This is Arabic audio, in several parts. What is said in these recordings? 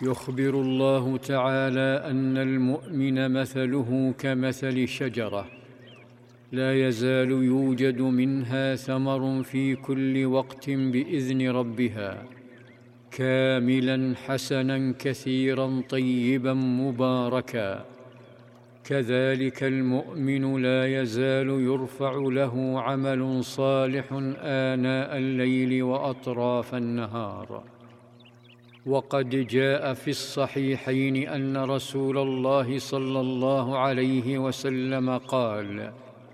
يخبر الله تعالى أن المؤمن مثله كمثل شجرة لا يزال يوجد منها ثمر في كل وقت بإذن ربها، كاملا حسنا كثيرا طيبا مباركا. كذلك المؤمن لا يزال يرفع له عمل صالح آناء الليل وأطراف النهار. وقد جاء في الصحيحين أن رسول الله صلى الله عليه وسلم قال: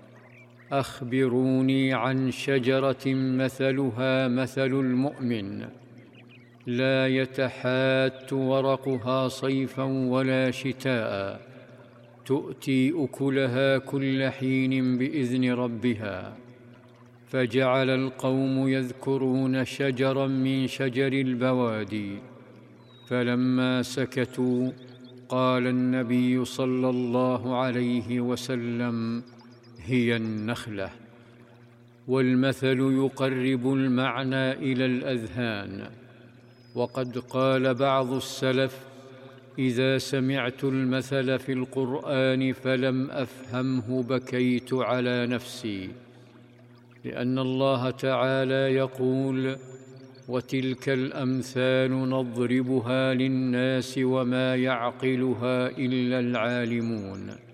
أخبروني عن شجرة مثلها مثل المؤمن، لا يتحات ورقها صيفا ولا شتاء، تؤتي أكلها كل حين بإذن ربها. فجعل القوم يذكرون شجرا من شجر البوادي، فلما سكتوا قال النبي صلى الله عليه وسلم: هي النخلة. والمثل يقرب المعنى إلى الأذهان. وقد قال بعض السلف: إذا سمعت المثل في القرآن فلم أفهمه بكيت على نفسي، لأن الله تعالى يقول: وتلك الأمثال نضربها للناس وما يعقلها إلا العالمون.